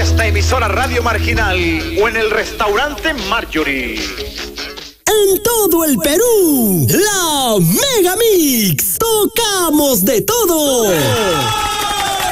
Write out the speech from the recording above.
esta emisora Radio Marginal o en el restaurante Marjorie. En todo el Perú, la Mega Mix. Tocamos de todo.